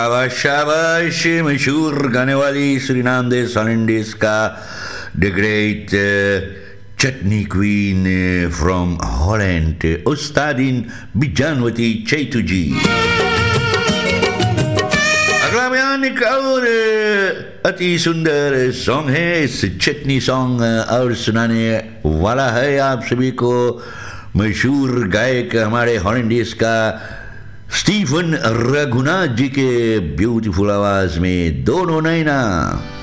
शाबाश शाबाश मशहूर गाने वाली सुरीनाम दे सॉलिंडिस का द great chutney queen from Holland उस्तादिन बिजानवती Chaitu जी। अगला बयान एक और अति सुंदर सॉन्ग है। इस चटनी सॉन्ग और सुनाने वाला है आप सभी को मशहूर गायक हमारे हॉलैंडिस का स्टीफन रघुनाथ जी के ब्यूटीफुल आवाज में दोनों नैना।